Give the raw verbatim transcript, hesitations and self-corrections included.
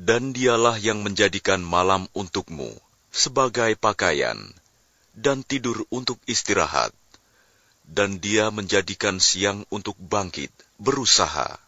Dan dialah yang menjadikan malam untukmu sebagai pakaian, dan tidur untuk istirahat. Dan dia menjadikan siang untuk bangkit, berusaha.